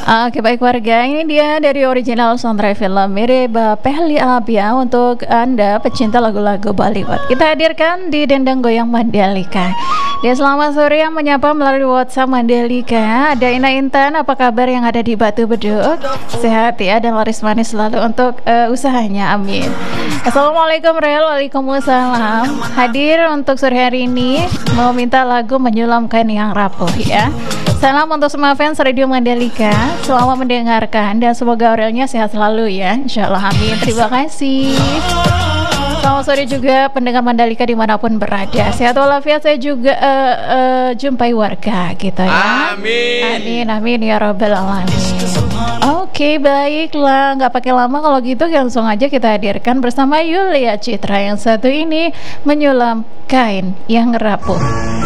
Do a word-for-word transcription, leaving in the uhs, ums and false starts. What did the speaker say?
Oke baik warga, ini dia dari original soundtrack film Mirip Pehli Abia untuk Anda pecinta lagu-lagu Bollywood. Kita hadirkan di Dendang Goyang Mandalika. Ya, selamat sore yang menyapa melalui WhatsApp Mandalika. Ada Ina Intan, apa kabar yang ada di Batu Beduk? Sehat ya dan laris manis selalu untuk uh, usahanya, amin. Assalamualaikum Rel, waalaikumsalam. Hadir untuk sore hari ini mau minta lagu Menyulam Kain yang Rapuh ya. Salam untuk semua fans Radio Mandalika. Selamat mendengarkan dan semoga Aurelnya sehat selalu ya. Insyaallah amin. Terima kasih. Selamat sore juga pendengar Mandalika dimanapun berada. Sehat walafiat saya juga uh, uh, jumpai warga gitu ya. Amin. Amin amin ya rabbal alamin. Oke baiklah, nggak pakai lama kalau gitu langsung aja kita hadirkan bersama Yulia Citra yang satu ini Menyulam Kain yang Rapuh.